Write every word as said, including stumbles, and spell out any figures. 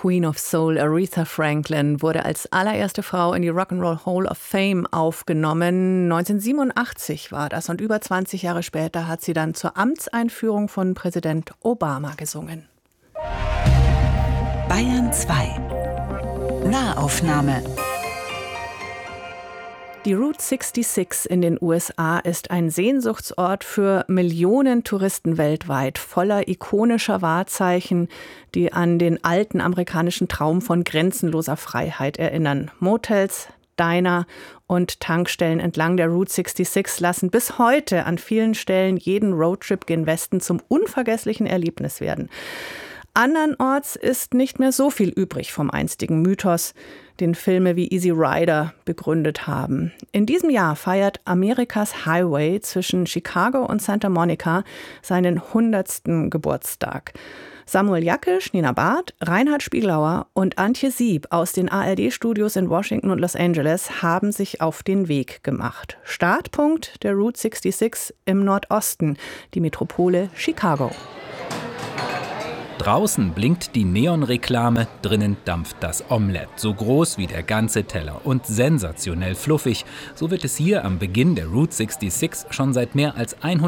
Queen of Soul Aretha Franklin wurde als allererste Frau in die Rock'n'Roll Hall of Fame aufgenommen. neunzehnhundertsiebenundachtzig war das und über zwanzig Jahre später hat sie dann zur Amtseinführung von Präsident Obama gesungen. Bayern zwei. Nahaufnahme. Die Route sechsundsechzig in den U S A ist ein Sehnsuchtsort für Millionen Touristen weltweit, voller ikonischer Wahrzeichen, die an den alten amerikanischen Traum von grenzenloser Freiheit erinnern. Motels, Diner und Tankstellen entlang der Route sechsundsechzig lassen bis heute an vielen Stellen jeden Roadtrip gen Westen zum unvergesslichen Erlebnis werden. Andernorts ist nicht mehr so viel übrig vom einstigen Mythos, den Filme wie Easy Rider begründet haben. In diesem Jahr feiert Amerikas Highway zwischen Chicago und Santa Monica seinen hundertsten Geburtstag. Samuel Jackisch, Nina Barth, Reinhard Spieglauer und Antje Sieb aus den A R D-Studios in Washington und Los Angeles haben sich auf den Weg gemacht. Startpunkt der Route sechsundsechzig im Nordosten, die Metropole Chicago. Draußen blinkt die Neonreklame, drinnen dampft das Omelett, so groß wie der ganze Teller und sensationell fluffig. So wird es hier am Beginn der Route sechsundsechzig schon seit mehr als